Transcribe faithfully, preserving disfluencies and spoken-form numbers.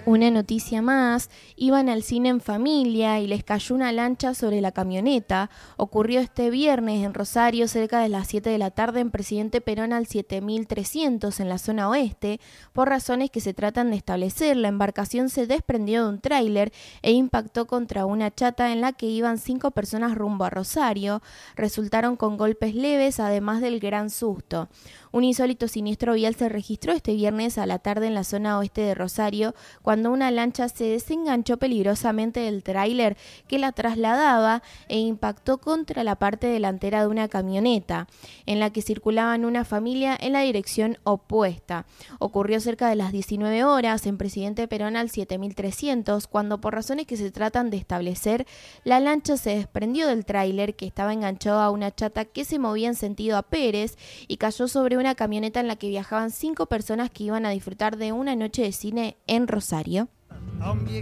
Una noticia más, iban al cine en familia y les cayó una lancha sobre la camioneta. Ocurrió este viernes en Rosario cerca de las siete de la tarde en Presidente Perón al siete mil trescientos en la zona oeste. Por razones que se tratan de establecer, la embarcación se desprendió de un tráiler e impactó contra una chata en la que iban cinco personas rumbo a Rosario. Resultaron con golpes leves, además del gran susto. Un insólito siniestro vial se registró este viernes a la tarde en la zona oeste de Rosario, cuando una lancha se desenganchó peligrosamente del tráiler que la trasladaba e impactó contra la parte delantera de una camioneta, en la que circulaban una familia en la dirección opuesta. Ocurrió cerca de las diecinueve horas en Presidente Perón al siete mil trescientos, cuando por razones que se tratan de establecer, la lancha se desprendió del tráiler que estaba enganchado a una chata que se movía en sentido a Pérez y cayó sobre una camioneta en la que viajaban cinco personas que iban a disfrutar de una noche de cine en Rosario.